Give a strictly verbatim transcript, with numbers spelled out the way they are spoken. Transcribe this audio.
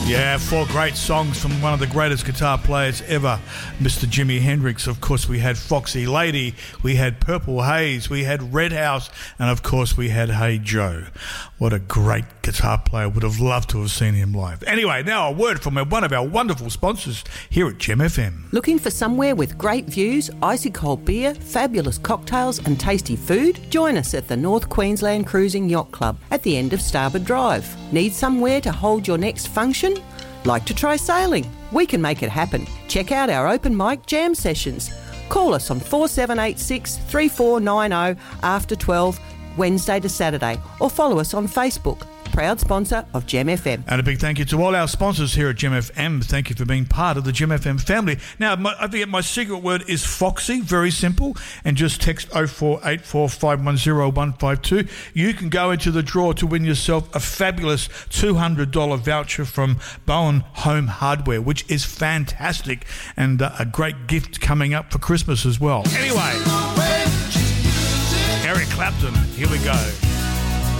Yeah, four great songs from one of the greatest guitar players ever, Mister Jimi Hendrix. Of course, we had Foxy Lady, we had Purple Haze, we had Red House, and of course we had Hey Joe. What a great guitar player. Would have loved to have seen him live. Anyway, now a word from one of our wonderful sponsors here at Gem F M. Looking for somewhere with great views, icy cold beer, fabulous cocktails and tasty food? Join us at the North Queensland Cruising Yacht Club at the end of Starboard Drive. Need somewhere to hold your next function? Like to try sailing? We can make it happen. Check out our open mic jam sessions. Call us on four seven eight six, three four nine zero after twelve, Wednesday to Saturday, or follow us on Facebook. Proud sponsor of Gem F M. And a big thank you to all our sponsors here at Gem F M. Thank you for being part of the Gem F M family. Now, my, I think my secret word is Foxy, very simple, and just text oh four eight four, five one zero, one five two. You can go into the draw to win yourself a fabulous two hundred dollars voucher from Bowen Home Hardware, which is fantastic, and uh, a great gift coming up for Christmas as well. Anyway, Eric Clapton, here we go.